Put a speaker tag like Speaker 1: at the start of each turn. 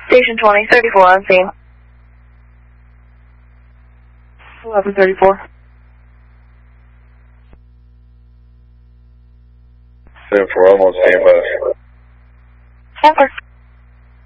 Speaker 1: Station 2034 on scene.
Speaker 2: 1134.
Speaker 3: 7-4, almost standby.
Speaker 1: 10-4.